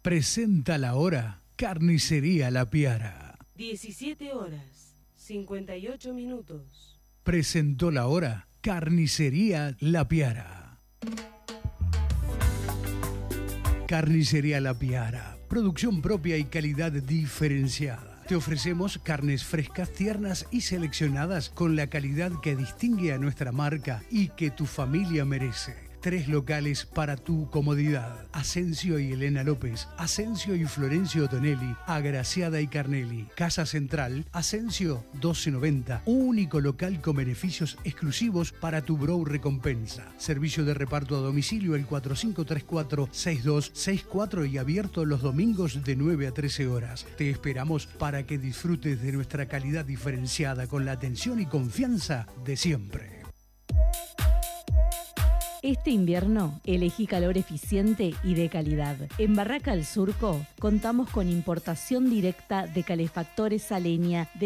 Presenta la hora Carnicería La Piara. 17 horas, 58 minutos. Presentó la hora Carnicería La Piara. Carnicería La Piara. Producción propia y calidad diferenciada. Te ofrecemos carnes frescas, tiernas y seleccionadas con la calidad que distingue a nuestra marca y que tu familia merece. 3 locales para tu comodidad. Asensio y Elena López, Asensio y Florencio Tonelli, Agraciada y Carnelli. Casa Central, Asensio 1290. Único local con beneficios exclusivos para tu Brow Recompensa. Servicio de reparto a domicilio el 4534-6264 y abierto los domingos de 9 a 13 horas. Te esperamos para que disfrutes de nuestra calidad diferenciada con la atención y confianza de siempre. Este invierno, elegí calor eficiente y de calidad. En Barraca El Surco, contamos con importación directa de calefactores a leña de